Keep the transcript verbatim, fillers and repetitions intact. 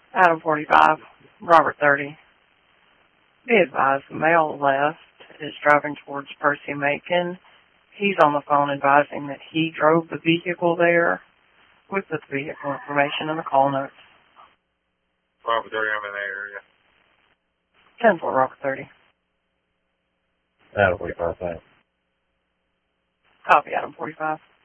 Adam forty-five, Robert thirty. Be advised, the male left is driving towards Percy Macon. He's on the phone advising that he drove the vehicle there. We put the vehicle information in the call notes. Robert thirty, I'm in the area. ten four, Robert thirty. Adam forty-five, thanks. Copy, Adam forty-five.